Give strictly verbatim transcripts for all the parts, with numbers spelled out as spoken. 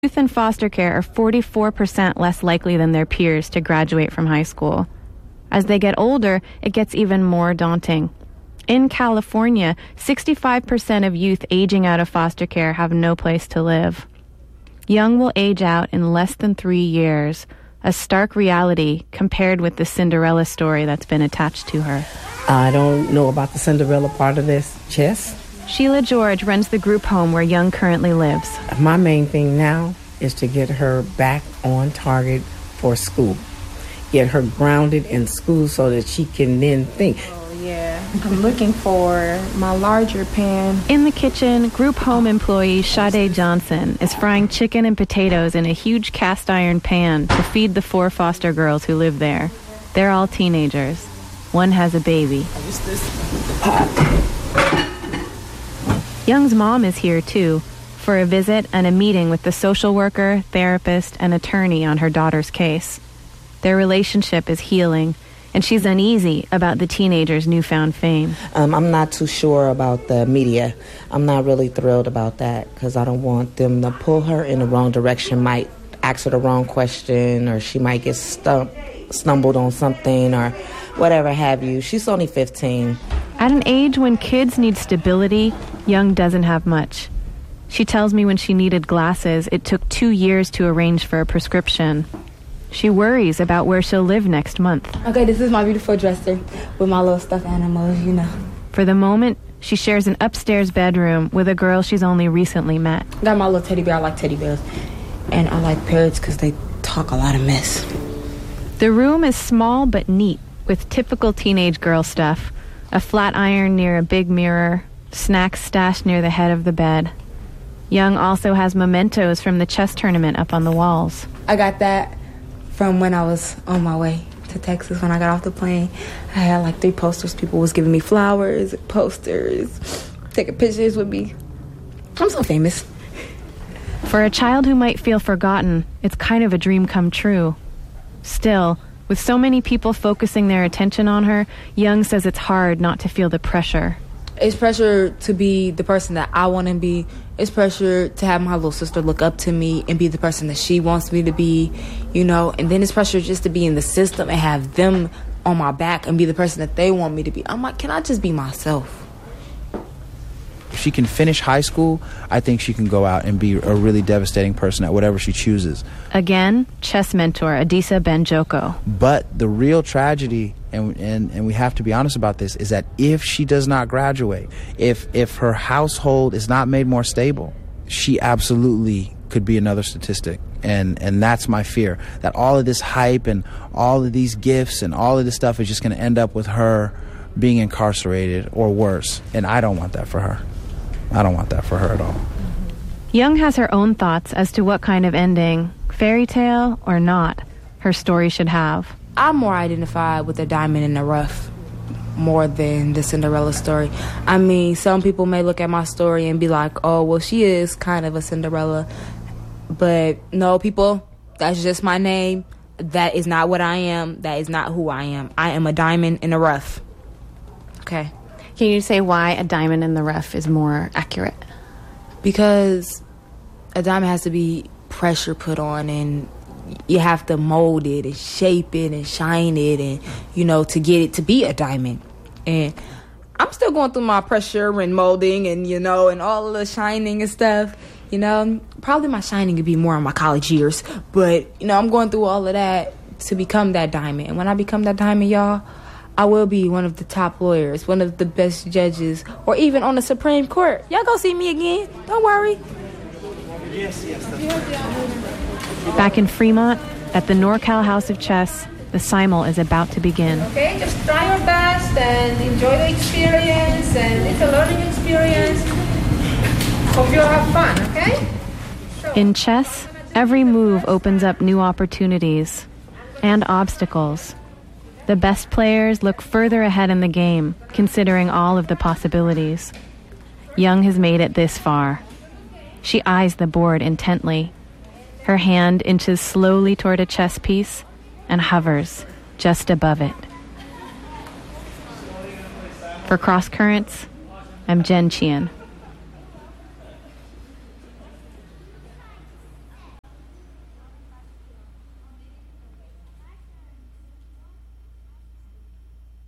Youth in foster care are forty-four percent less likely than their peers to graduate from high school. As they get older, it gets even more daunting. In California, sixty-five percent of youth aging out of foster care have no place to live. Young will age out in less than three years, a stark reality compared with the Cinderella story that's been attached to her. I don't know about the Cinderella part of this, Chess. Sheila George runs the group home where Young currently lives. My main thing now is to get her back on target for school. Get her grounded in school so that she can then think. Oh, yeah. I'm looking for my larger pan. In the kitchen, group home employee Sade Johnson is frying chicken and potatoes in a huge cast iron pan to feed the four foster girls who live there. They're all teenagers. One has a baby. Use this pot. Young's mom is here, too, for a visit and a meeting with the social worker, therapist, and attorney on her daughter's case. Their relationship is healing, and she's uneasy about the teenager's newfound fame. Um, I'm not too sure about the media. I'm not really thrilled about that because I don't want them to pull her in the wrong direction, might ask her the wrong question, or she might get stumped, stumbled on something, or whatever have you. She's only fifteen. At an age when kids need stability, Young doesn't have much. She tells me when she needed glasses, it took two years to arrange for a prescription. She worries about where she'll live next month. Okay, this is my beautiful dresser with my little stuffed animals, you know. For the moment, she shares an upstairs bedroom with a girl she's only recently met. Got my little teddy bear. I like teddy bears. And I like parrots because they talk a lot of mess. The room is small but neat, with typical teenage girl stuff. A flat iron near a big mirror, snacks stashed near the head of the bed. Young also has mementos from the chess tournament up on the walls. I got that from when I was on my way to Texas when I got off the plane. I had like three posters. People was giving me flowers, posters, taking pictures with me. I'm so famous. For a child who might feel forgotten, it's kind of a dream come true. Still, with so many people focusing their attention on her, Young says it's hard not to feel the pressure. It's pressure to be the person that I want to be. It's pressure to have my little sister look up to me and be the person that she wants me to be, you know. And then it's pressure just to be in the system and have them on my back and be the person that they want me to be. I'm like, can I just be myself? If she can finish high school, I think she can go out and be a really devastating person at whatever she chooses. Again, chess mentor Adisa Benjoko. But the real tragedy, and, and and we have to be honest about this, is that if she does not graduate, if if her household is not made more stable, she absolutely could be another statistic. And and that's my fear, that all of this hype and all of these gifts and all of this stuff is just going to end up with her being incarcerated or worse. And I don't want that for her. I don't want that for her at all. Young has her own thoughts as to what kind of ending, fairy tale or not, her story should have. I'm more identified with the diamond in the rough more than the Cinderella story. I mean, some people may look at my story and be like, oh, well, she is kind of a Cinderella. But no, people, that's just my name. That is not what I am. That is not who I am. I am a diamond in the rough. Okay. Can you say why a diamond in the rough is more accurate? Because a diamond has to be pressure put on, and you have to mold it and shape it and shine it, and, you know, to get it to be a diamond. And I'm still going through my pressure and molding and, you know, and all of the shining and stuff. You know, probably my shining could be more in my college years. But, you know, I'm going through all of that to become that diamond. And when I become that diamond, y'all, I will be one of the top lawyers, one of the best judges, or even on the Supreme Court. Y'all go see me again. Don't worry. Yes, yes. That's Back in Fremont, at the NorCal House of Chess, the simul is about to begin. Okay, just try your best and enjoy the experience, and it's a learning experience. Hope you'll have fun, okay? So, in chess, every move opens up new opportunities and obstacles. The best players look further ahead in the game, considering all of the possibilities. Young has made it this far. She eyes the board intently. Her hand inches slowly toward a chess piece and hovers just above it. For Cross Currents, I'm Jen Chien.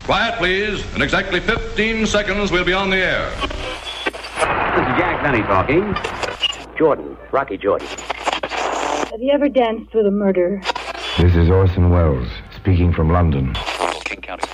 Quiet, please. In exactly fifteen seconds, we'll be on the air. This is Jack Benny talking. Jordan, Rocky Jordan. Have you ever danced with a murderer? This is Orson Welles, speaking from London. King County.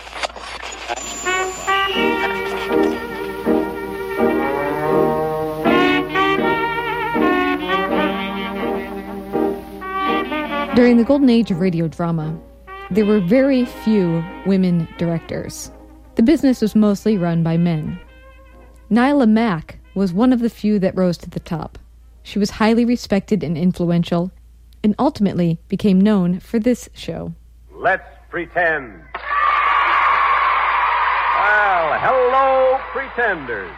During the golden age of radio drama, there were very few women directors. The business was mostly run by men. Nyla Mack was one of the few that rose to the top. She was highly respected and influential, and ultimately became known for this show. Let's pretend. Well, hello, pretenders.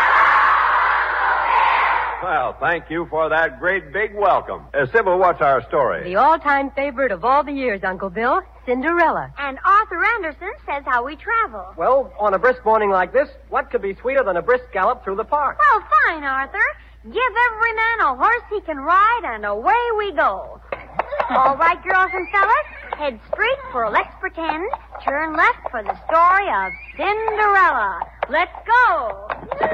Well, thank you for that great big welcome. Uh, Sybil, what's our story? The all-time favorite of all the years, Uncle Bill, Cinderella. And Arthur Anderson says how we travel. Well, on a brisk morning like this, what could be sweeter than a brisk gallop through the park? Well, fine, Arthur. Give every man a horse he can ride, and away we go. All right, girls and fellas, head straight for Let's Pretend. Turn left for the story of Cinderella. Let's go!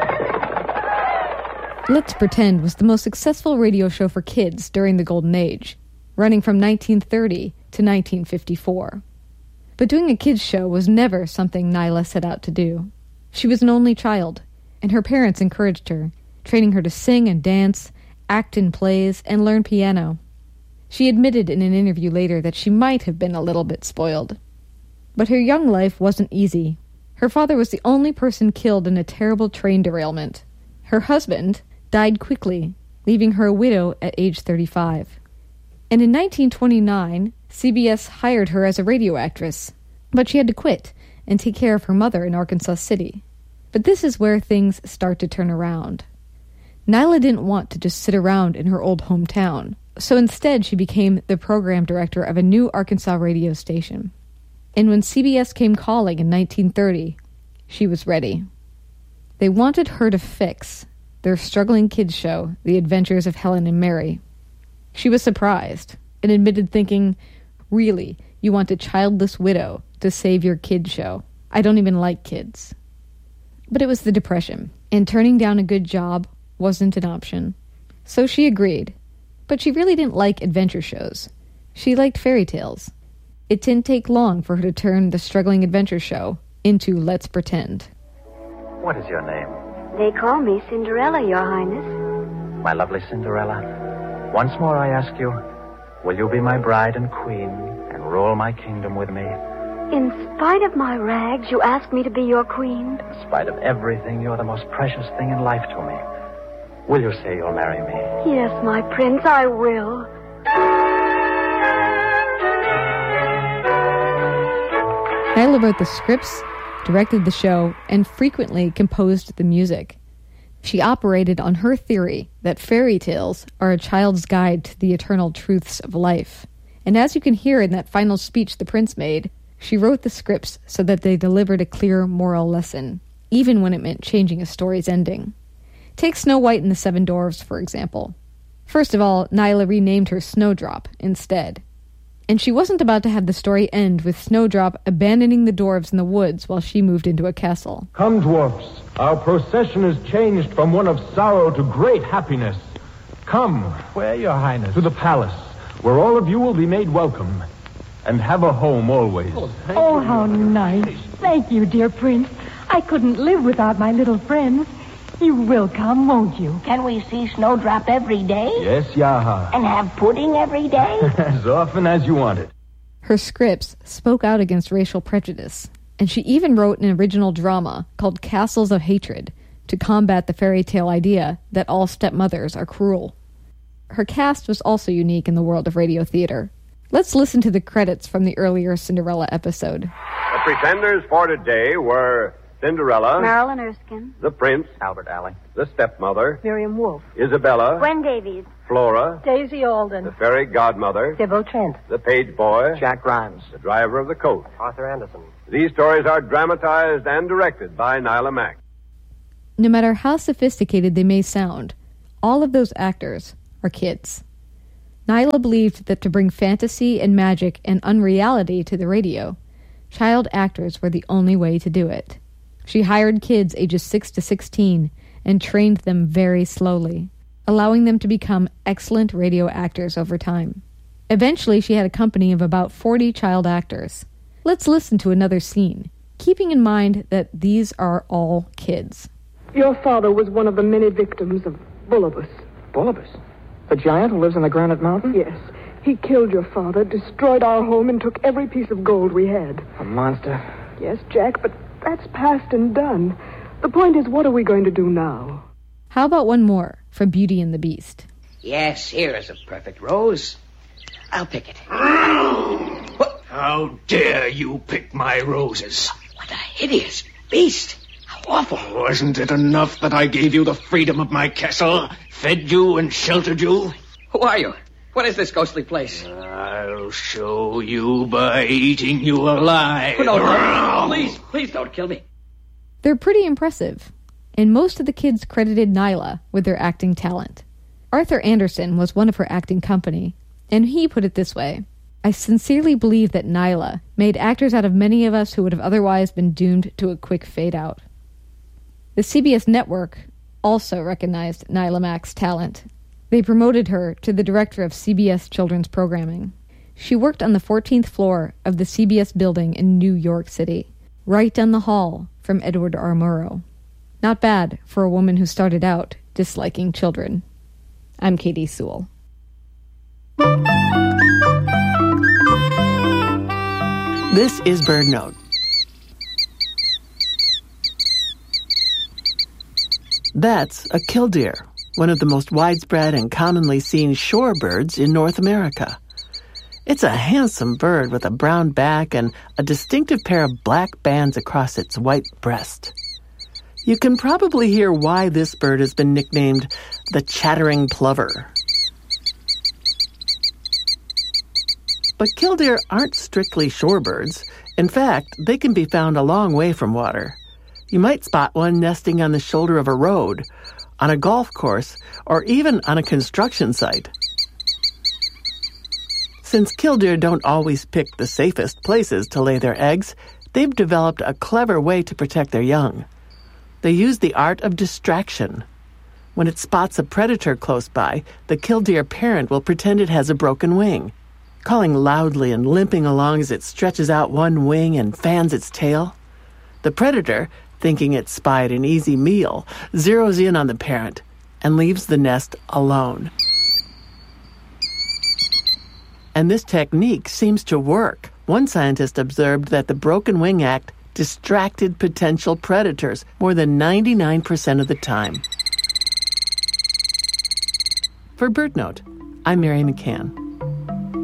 Let's Pretend was the most successful radio show for kids during the Golden Age, running from nineteen thirty to nineteen fifty-four. But doing a kids' show was never something Nyla set out to do. She was an only child, and her parents encouraged her, training her to sing and dance, act in plays, and learn piano. She admitted in an interview later that she might have been a little bit spoiled. But her young life wasn't easy. Her father was the only person killed in a terrible train derailment. Her husband died quickly, leaving her a widow at age thirty-five. And in nineteen twenty-nine, C B S hired her as a radio actress, but she had to quit and take care of her mother in Arkansas City. But this is where things start to turn around. Nyla didn't want to just sit around in her old hometown, so instead she became the program director of a new Arkansas radio station. And when C B S came calling in nineteen thirty, she was ready. They wanted her to fix their struggling kids show, The Adventures of Helen and Mary. She was surprised and admitted thinking, really, you want a childless widow to save your kids show? I don't even like kids. But it was the Depression, and turning down a good job wasn't an option. So she agreed, but she really didn't like adventure shows. She liked fairy tales. It didn't take long for her to turn the struggling adventure show into Let's Pretend. What is your name? They call me Cinderella, Your Highness. My lovely Cinderella, once more I ask you, will you be my bride and queen and rule my kingdom with me? In spite of my rags, you ask me to be your queen? In spite of everything, you're the most precious thing in life to me. Will you say you'll marry me? Yes, my prince, I will. Nyla wrote the scripts, directed the show, and frequently composed the music. She operated on her theory that fairy tales are a child's guide to the eternal truths of life. And as you can hear in that final speech the prince made, she wrote the scripts so that they delivered a clear moral lesson, even when it meant changing a story's ending. Take Snow White and the Seven Dwarfs, for example. First of all, Nyla renamed her Snowdrop instead. And she wasn't about to have the story end with Snowdrop abandoning the dwarves in the woods while she moved into a castle. Come, dwarfs, our procession is changed from one of sorrow to great happiness. Come. Where, Your Highness? To the palace, where all of you will be made welcome, and have a home always. Oh, oh how nice. Thank you, dear prince. I couldn't live without my little friends. You will come, won't you? Can we see Snowdrop every day? Yes, Yaha. And have pudding every day? As often as you want it. Her scripts spoke out against racial prejudice, and she even wrote an original drama called Castles of Hatred to combat the fairy tale idea that all stepmothers are cruel. Her cast was also unique in the world of radio theater. Let's listen to the credits from the earlier Cinderella episode. The pretenders for today were Cinderella, Marilyn Erskine, the Prince, Albert Alley, the Stepmother, Miriam Wolfe, Isabella, Gwen Davies, Flora, Daisy Alden, the Fairy Godmother, Sybil Trent, the Page Boy, Jack Grimes, the Driver of the Coach, Arthur Anderson. These stories are dramatized and directed by Nyla Mack. No matter how sophisticated they may sound, all of those actors are kids. Nyla believed that to bring fantasy and magic and unreality to the radio, child actors were the only way to do it. She hired kids ages six to sixteen and trained them very slowly, allowing them to become excellent radio actors over time. Eventually, she had a company of about forty child actors. Let's listen to another scene, keeping in mind that these are all kids. Your father was one of the many victims of Bullibus. Bullibus? The giant who lives in the Granite Mountain? Yes. He killed your father, destroyed our home, and took every piece of gold we had. A monster? Yes, Jack, but that's past and done. The point is, what are we going to do now? How about one more from Beauty and the Beast? Yes, here is a perfect rose. I'll pick it. What? How dare you pick my roses? What a hideous beast. How awful. Wasn't it enough that I gave you the freedom of my castle, fed you and sheltered you? Who are you? What is this ghostly place? I'll show you by eating you alive. Oh, no, no, please, please don't kill me. They're pretty impressive, and most of the kids credited Nyla with their acting talent. Arthur Anderson was one of her acting company, and he put it this way: I sincerely believe that Nyla made actors out of many of us who would have otherwise been doomed to a quick fade-out. The C B S network also recognized Nyla Mack's talent. They promoted her to the director of C B S children's programming. She worked on the fourteenth floor of the C B S building in New York City, right down the hall from Edward R. Murrow. Not bad for a woman who started out disliking children. I'm Katie Sewell. This is Bird Note. That's a killdeer, one of the most widespread and commonly seen shorebirds in North America. It's a handsome bird with a brown back and a distinctive pair of black bands across its white breast. You can probably hear why this bird has been nicknamed the chattering plover. But killdeer aren't strictly shorebirds. In fact, they can be found a long way from water. You might spot one nesting on the shoulder of a road, on a golf course, or even on a construction site. Since killdeer don't always pick the safest places to lay their eggs, they've developed a clever way to protect their young. They use the art of distraction. When it spots a predator close by, the killdeer parent will pretend it has a broken wing, calling loudly and limping along as it stretches out one wing and fans its tail. The predator, thinking it spied an easy meal, zeroes in on the parent and leaves the nest alone. And this technique seems to work. One scientist observed that the broken wing act distracted potential predators more than ninety-nine percent of the time. For BirdNote, I'm Mary McCann.